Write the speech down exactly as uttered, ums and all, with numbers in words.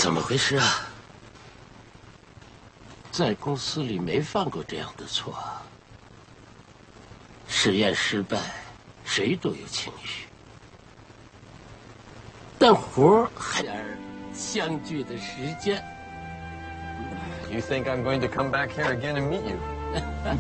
怎么回事啊？在公司里没犯过这样的错。实验失败，谁都有情绪，但活儿还点相聚的时间。 You think I'm going to come back here again and meet you?